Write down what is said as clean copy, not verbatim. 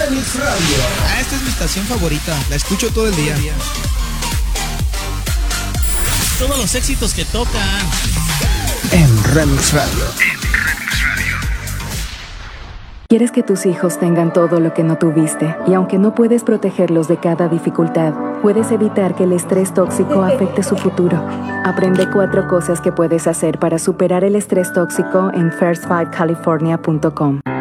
Remix Radio. Esta es mi estación favorita, la escucho todo el día. Todos los éxitos que tocan En Remix Radio. Quieres que tus hijos tengan todo lo que no tuviste, y aunque no puedes protegerlos de cada dificultad, puedes evitar que el estrés tóxico afecte su futuro. Aprende 4 cosas que puedes hacer para superar el estrés tóxico en first5california.com.